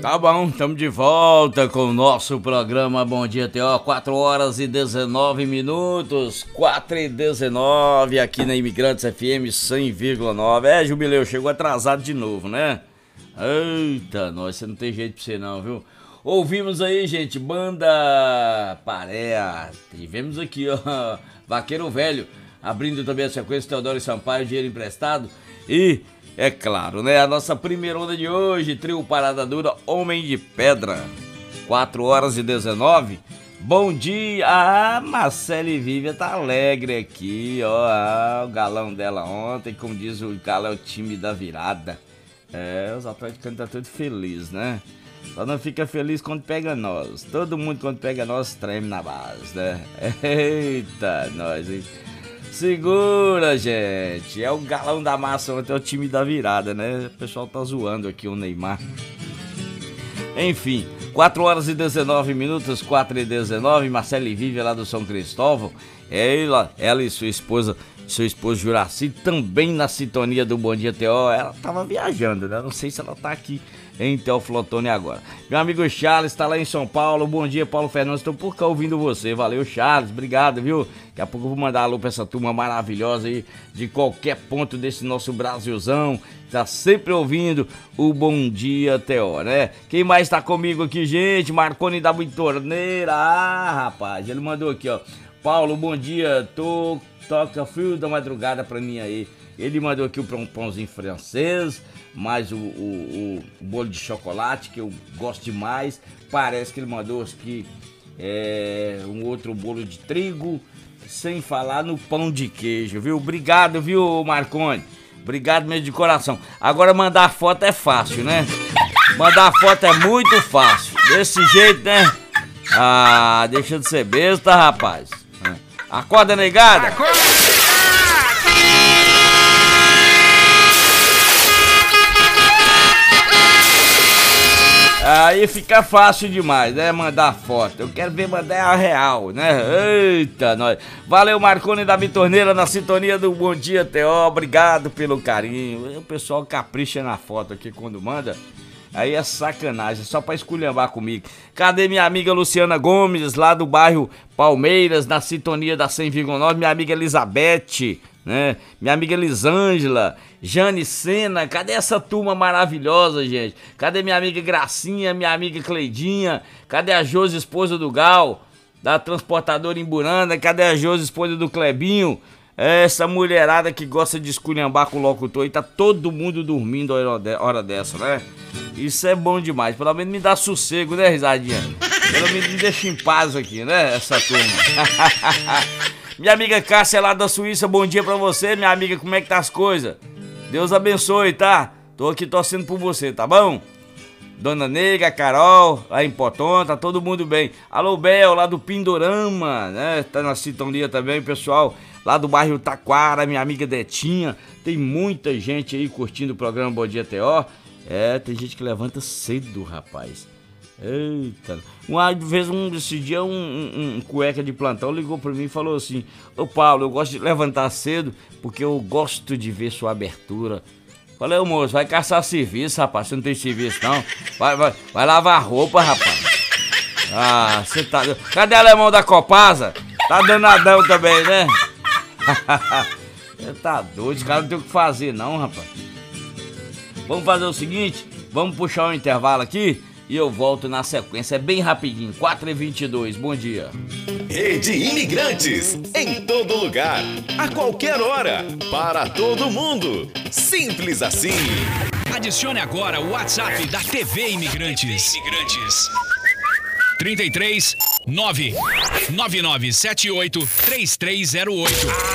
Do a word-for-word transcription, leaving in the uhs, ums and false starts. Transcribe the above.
Tá bom, estamos de volta com o nosso programa Bom Dia T O, quatro horas e dezenove minutos, quatro e dezenove aqui na Imigrantes F M cem vírgula nove. É, Jubileu, chegou atrasado de novo, né? Eita, nós, você não tem jeito pra você não, viu? Ouvimos aí, gente, banda Paréa, tivemos aqui, ó, Vaqueiro Velho, abrindo também a sequência, Teodoro Sampaio, Dinheiro Emprestado e... é claro, né? A nossa primeira onda de hoje, trio Parada Dura, Homem de Pedra. quatro horas e dezenove. Bom dia! Ah, Marcele Vívia tá alegre aqui, ó. Ah, o galão dela ontem, como diz o galão, é o time da virada. É, os atleticanos tá tudo feliz, né? Só não fica feliz quando pega nós. Todo mundo quando pega nós treme na base, né? Eita, nós, hein? Segura, gente. É o galão da massa, ontem é o time da virada, né? O pessoal tá zoando aqui o Neymar. Enfim, quatro horas e dezenove minutos, quatro e dezenove. Marcele Vívia lá do São Cristóvão. Ela, ela e sua esposa, seu esposo Juraci, também na sintonia do Bom Dia T O. Ela tava viajando, né? Não sei se ela tá aqui em Teoflotone agora. Meu amigo Charles tá lá em São Paulo. Bom dia, Paulo Fernandes. Estou por cá ouvindo você. Valeu, Charles. Obrigado, viu? Daqui a pouco eu vou mandar alô pra essa turma maravilhosa aí, de qualquer ponto desse nosso Brasilzão. Tá sempre ouvindo o Bom Dia T O, né? Quem mais tá comigo aqui, gente? Marconi da Bitorneira. Ah, rapaz, ele mandou aqui, ó. Paulo, bom dia. Tô, toca frio da madrugada pra mim aí. Ele mandou aqui o pãozinho francês, mais o, o, o bolo de chocolate, que eu gosto demais. Parece que ele mandou aqui é, um outro bolo de trigo, sem falar no pão de queijo, viu? Obrigado, viu, Marconi? Obrigado mesmo de coração. Agora mandar foto é fácil, né? Mandar foto é muito fácil. Desse jeito, né? Ah, deixa de ser besta, rapaz. Acorda, negada! Acorda! Aí fica fácil demais, né? Mandar foto. Eu quero ver mandar a real, né? Eita, nós. Valeu, Marconi da Bitorneira, na sintonia do Bom Dia T O. Obrigado pelo carinho. O pessoal capricha na foto aqui quando manda. Aí é sacanagem, só pra esculhambar comigo. Cadê minha amiga Luciana Gomes, lá do bairro Palmeiras, na sintonia da cem vírgula nove? Minha amiga Elizabeth, né? Minha amiga Elisângela, Jane Sena, cadê essa turma maravilhosa, gente? Cadê minha amiga Gracinha, minha amiga Cleidinha? Cadê a Josi, esposa do Gal, da transportadora em Buranda? Cadê a Josi, esposa do Clebinho? Essa mulherada que gosta de esculhambar com o locutor e tá todo mundo dormindo a hora dessa, né? Isso é bom demais, pelo menos me dá sossego, né, risadinha? Pelo menos me deixa em paz aqui, né, essa turma. Minha amiga Cássia lá da Suíça, bom dia pra você, minha amiga, como é que tá as coisas? Deus abençoe, tá? Tô aqui torcendo por você, tá bom? Dona Nega, Carol, lá em Poton, tá todo mundo bem. Alô, Bel, lá do Pindorama, né? Tá na sintonia também, pessoal. Lá do bairro Taquara, minha amiga Detinha. Tem muita gente aí curtindo o programa Bom Dia T O. É, tem gente que levanta cedo, rapaz. Eita. Uma vez, um, esse dia, um, um, um cueca de plantão ligou pra mim e falou assim: ô Paulo, eu gosto de levantar cedo porque eu gosto de ver sua abertura. Falei, ô moço, vai caçar serviço, rapaz, você não tem serviço não. Vai, vai, vai lavar roupa, rapaz. Ah, você tá... Cadê o alemão da Copasa? Tá danadão também, né? Você tá doido, os caras não tem o que fazer não, rapaz. Vamos fazer o seguinte, vamos puxar um intervalo aqui e eu volto na sequência, é bem rapidinho, quatro e vinte e dois, bom dia. Rede Imigrantes, em todo lugar, a qualquer hora, para todo mundo, simples assim. Adicione agora o WhatsApp da T V Imigrantes. Imigrantes. trinta e três, nove nove nove sete oito, três três zero oito.